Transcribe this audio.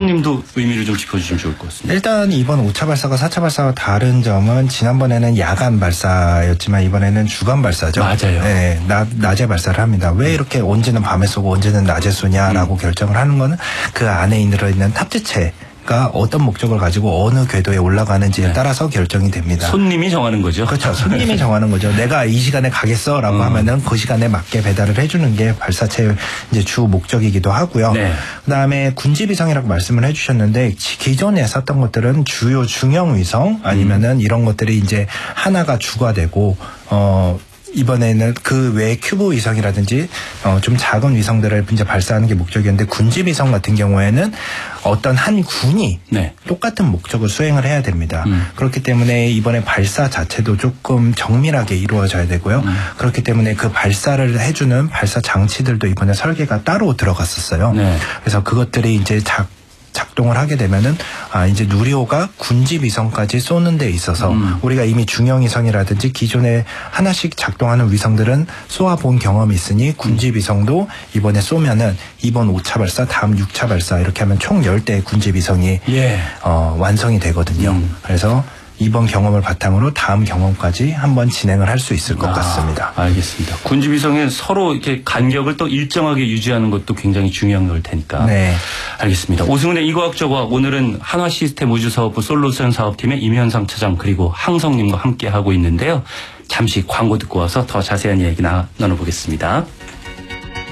함성님도 의미를 좀 짚어주시면 좋을 것 같습니다. 일단 이번 5차 발사가 4차 발사와 다른 점은 지난번에는 야간 발사였지만 이번에는 주간 발사죠. 맞아요. 네, 낮에 발사를 합니다. 왜 이렇게 언제는 밤에 쏘고 언제는 낮에 쏘냐라고 결정을 하는 거는 그 안에 들어있는 탑재체 가 어떤 목적을 가지고 어느 궤도에 올라가는지에 따라서 결정이 됩니다. 손님이 정하는 거죠. 그렇죠. 손님이 정하는 거죠. 내가 이 시간에 가겠어라고 하면은 그 시간에 맞게 배달을 해주는 게 발사체의 이제 주 목적이기도 하고요. 네. 그다음에 군지위성이라고 말씀을 해주셨는데 기존에 썼던 것들은 주요 중형 위성 아니면은 이런 것들이 이제 하나가 주가 되고 이번에는 그 외 큐브 위성이라든지 좀 작은 위성들을 이제 발사하는 게 목적이었는데 군지 위성 같은 경우에는 어떤 한 군이 네. 똑같은 목적을 수행을 해야 됩니다. 그렇기 때문에 이번에 발사 자체도 조금 정밀하게 이루어져야 되고요. 그렇기 때문에 그 발사를 해주는 발사 장치들도 이번에 설계가 따로 들어갔었어요. 네. 그래서 그것들이 이제 작동을 하게 되면은 이제 누리호가 군지 위성까지 쏘는 데 있어서 우리가 이미 중형 위성이라든지 기존에 하나씩 작동하는 위성들은 쏘아본 경험이 있으니 군지 위성도 이번에 쏘면은 이번 5차 발사, 다음 6차 발사 이렇게 하면 총 10대의 군지 위성이 완성이 되거든요. 그래서 이번 경험을 바탕으로 다음 경험까지 한번 진행을 할 수 있을 것 같습니다. 알겠습니다. 군지위성에 서로 이렇게 간격을 또 일정하게 유지하는 것도 굉장히 중요한 걸 테니까. 네. 알겠습니다. 오승훈의 이과학적 과학, 오늘은 한화시스템 우주사업부 솔루션 사업팀의 임현상 차장 그리고 항성님과 함께 하고 있는데요. 잠시 광고 듣고 와서 더 자세한 이야기 나눠보겠습니다.